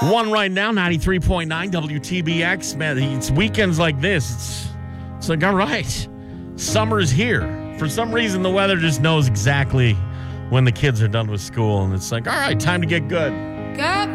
One right now, 93.9 WTBX. Man, it's weekends like this. It's like, all right, summer is here. For some reason, the weather just knows exactly when the kids are done with school. And it's like, all right, time to get good.